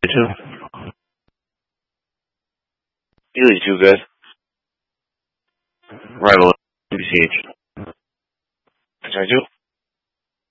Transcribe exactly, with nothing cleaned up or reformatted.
too. Healy too good. Rival B C H. Can I do?